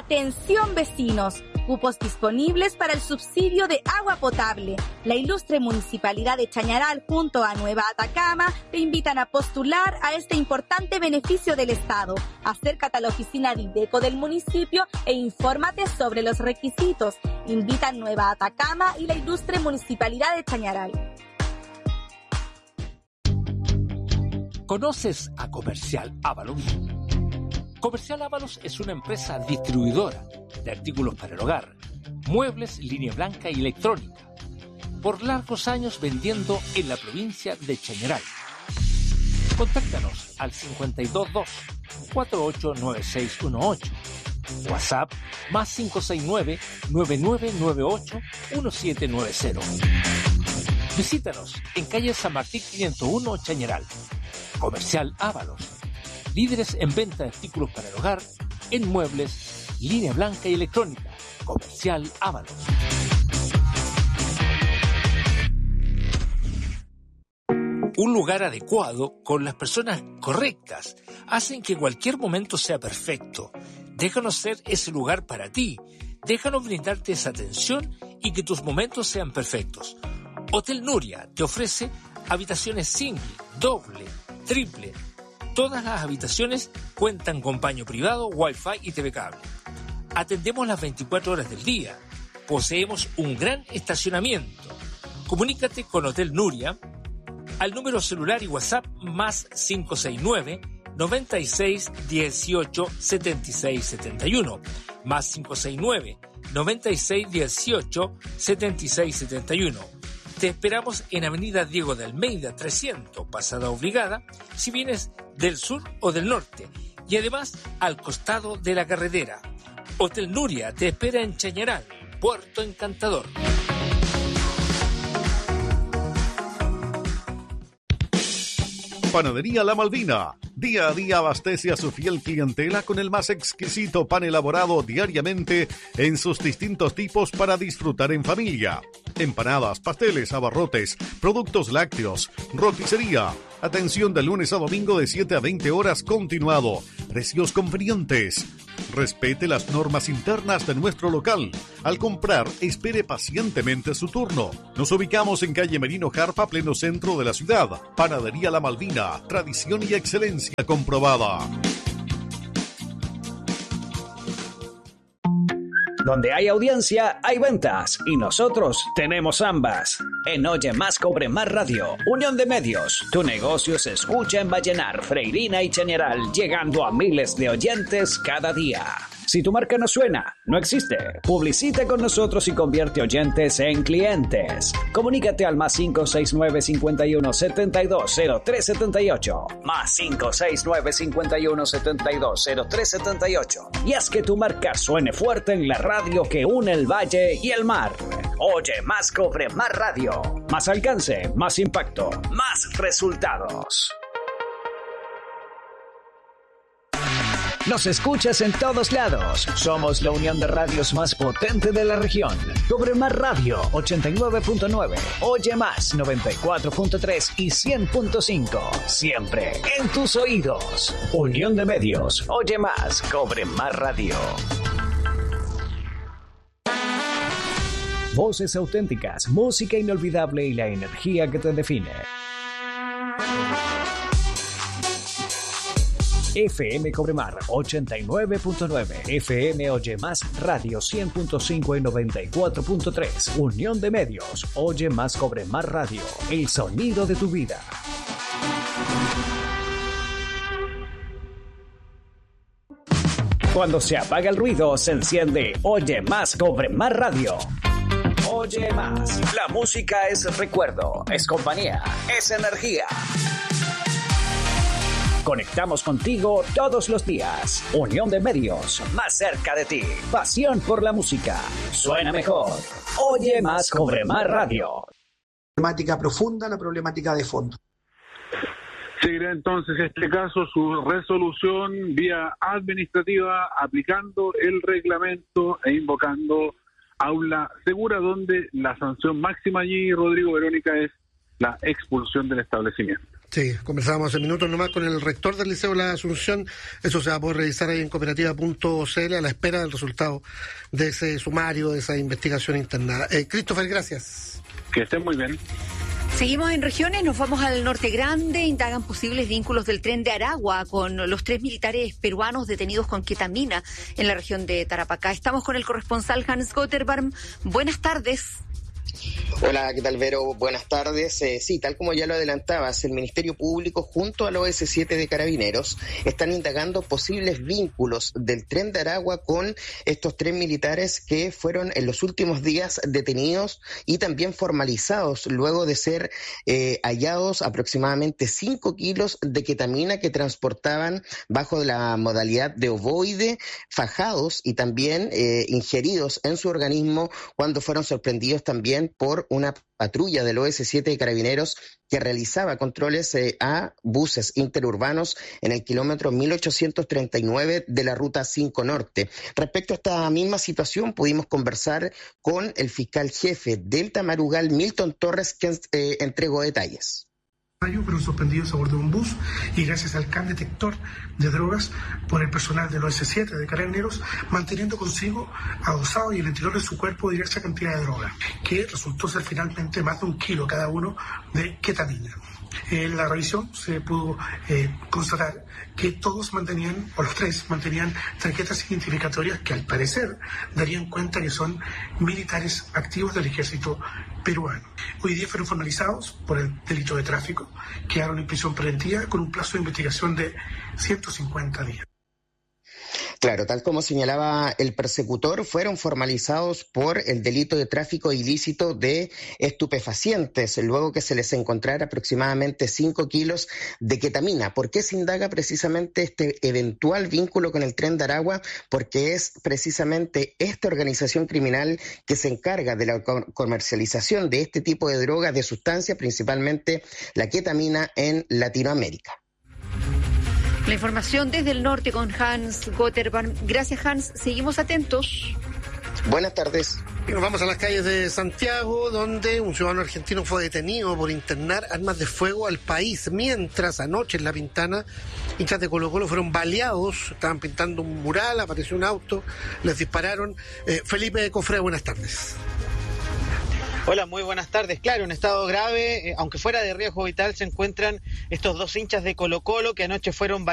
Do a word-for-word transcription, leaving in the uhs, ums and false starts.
Atención vecinos, cupos disponibles para el subsidio de agua potable. La ilustre Municipalidad de Chañaral junto a Nueva Atacama te invitan a postular a este importante beneficio del Estado. Acércate a la oficina de IDECO del municipio e infórmate sobre los requisitos. Invitan Nueva Atacama y la ilustre Municipalidad de Chañaral. ¿Conoces a Comercial Ávalos? Comercial Ávalos es una empresa distribuidora de artículos para el hogar, muebles, línea blanca y electrónica. Por largos años vendiendo en la provincia de Chañaral. Contáctanos al cincuenta y dos dos, cuarenta y ocho, noventa y seis dieciocho. WhatsApp más cinco seis nueve, nueve nueve nueve ocho, uno siete nueve cero. Visítanos en calle San Martín quinientos uno, Chañaral. Comercial Ávalos. Líderes en venta de artículos para el hogar, en muebles, línea blanca y electrónica. Comercial Ávalos. Un lugar adecuado, con las personas correctas, hacen que cualquier momento sea perfecto. Déjanos ser ese lugar para ti. Déjanos brindarte esa atención y que tus momentos sean perfectos. Hotel Nuria te ofrece habitaciones single, doble, triple. Todas las habitaciones cuentan con baño privado, wifi y T V cable. Atendemos las veinticuatro horas del día. Poseemos un gran estacionamiento. Comunícate con Hotel Nuria al número celular y WhatsApp más cinco seis nueve, noventa y seis, dieciocho, setenta y seis, setenta y uno, más cinco seis nueve, noventa y seis, dieciocho, setenta y seis, setenta y uno. Te esperamos en Avenida Diego de Almeida trescientos, Pasada Obligada, si vienes del sur o del norte, y además al costado de la carretera. Hotel Nuria te espera en Chañaral, Puerto Encantador. Panadería La Malvina. Día a día abastece a su fiel clientela con el más exquisito pan elaborado diariamente en sus distintos tipos para disfrutar en familia. Empanadas, pasteles, abarrotes, productos lácteos, roticería. Atención de lunes a domingo de siete a veinte horas continuado. Precios convenientes. Respete las normas internas de nuestro local. Al comprar, espere pacientemente su turno. Nos ubicamos en calle Merino Jarpa, pleno centro de la ciudad. Panadería La Malvina, tradición y excelencia comprobada. Donde hay audiencia, hay ventas. Y nosotros tenemos ambas. En Oye Más, Cobre Más Radio, Unión de Medios. Tu negocio se escucha en Vallenar, Freirina y Chañaral, llegando a miles de oyentes cada día. Si tu marca no suena, no existe. Publicita con nosotros y convierte oyentes en clientes. Comunícate al más cinco seis nueve, cincuenta y uno, setenta y dos, cero tres setenta y ocho. Más cinco seis nueve, cincuenta y uno, setenta y dos, cero tres setenta y ocho. Y haz que tu marca suene fuerte en la radio que une el valle y el mar. Oye Más, Cobre Más Radio. Más alcance, más impacto, más resultados. Nos escuchas en todos lados. Somos la unión de radios más potente de la región. Cobre Más Radio ochenta y nueve punto nueve, Oye Más noventa y cuatro punto tres y cien punto cinco. Siempre en tus oídos. Unión de Medios. Oye Más, Cobre Más Radio. Voces auténticas, música inolvidable y la energía que te define. F M Cobremar ochenta y nueve punto nueve, F M Oye Más Radio cien punto cinco y noventa y cuatro punto tres. Unión de Medios, Oye Más Cobremar Radio, el sonido de tu vida. Cuando se apaga el ruido, se enciende Oye Más Cobremar Radio. Oye Más, la música es recuerdo, es compañía, es energía. Conectamos contigo todos los días. Unión de Medios, más cerca de ti. Pasión por la música. Suena mejor. Oye Más, Cobre Más Radio. Problemática profunda, la problemática de fondo. Seguirá entonces este caso su resolución vía administrativa, aplicando el reglamento e invocando aula segura, donde la sanción máxima allí, Rodrigo, Verónica, es la expulsión del establecimiento. Sí, conversábamos hace minutos nomás con el rector del Liceo La Asunción. Eso se va a poder revisar ahí en cooperativa punto c l a la espera del resultado de ese sumario, de esa investigación interna. Eh, Christopher, gracias. Que estén muy bien. Seguimos en regiones, nos vamos al Norte Grande, indagan posibles vínculos del tren de Aragua con los tres militares peruanos detenidos con ketamina en la región de Tarapacá. Estamos con el corresponsal Hans Gotterbarm. Buenas tardes. Hola, ¿qué tal, Vero? Buenas tardes. Eh, sí, tal como ya lo adelantabas, el Ministerio Público junto al O S siete de Carabineros están indagando posibles vínculos del Tren de Aragua con estos tres militares que fueron en los últimos días detenidos y también formalizados luego de ser eh, hallados aproximadamente cinco kilos de ketamina que transportaban bajo la modalidad de ovoide, fajados y también eh, ingeridos en su organismo cuando fueron sorprendidos también por una patrulla del O S siete de Carabineros que realizaba controles eh, a buses interurbanos en el kilómetro mil ochocientos treinta y nueve de la ruta cinco Norte. Respecto a esta misma situación, pudimos conversar con el fiscal jefe del Tamarugal, Milton Torres, que eh, entregó detalles. Fueron sorprendidos a bordo de un bus y gracias al can detector de drogas por el personal del O S siete de Carabineros, manteniendo consigo adosado y el interior de su cuerpo diversa cantidad de droga, que resultó ser finalmente más de un kilo cada uno de ketamina. En la revisión se pudo eh, constatar que todos mantenían, o los tres mantenían tarjetas identificatorias que al parecer darían cuenta que son militares activos del ejército peruano. Hoy día fueron formalizados por el delito de tráfico, quedaron en prisión preventiva con un plazo de investigación de ciento cincuenta días. Claro, tal como señalaba el persecutor, fueron formalizados por el delito de tráfico ilícito de estupefacientes, luego que se les encontrara aproximadamente cinco kilos de ketamina. ¿Por qué se indaga precisamente este eventual vínculo con el Tren de Aragua? Porque es precisamente esta organización criminal que se encarga de la comercialización de este tipo de drogas, de sustancias, principalmente la ketamina en Latinoamérica. La información desde el norte con Hans Gotterbarm. Gracias, Hans. Seguimos atentos. Buenas tardes. Y nos vamos a las calles de Santiago, donde un ciudadano argentino fue detenido por internar armas de fuego al país, mientras anoche en La Pintana, hinchas de Colo Colo fueron baleados, estaban pintando un mural, apareció un auto, les dispararon. Eh, Felipe Cofré, buenas tardes. Hola, muy buenas tardes. Claro, en estado grave, eh, aunque fuera de riesgo vital, se encuentran estos dos hinchas de Colo Colo que anoche fueron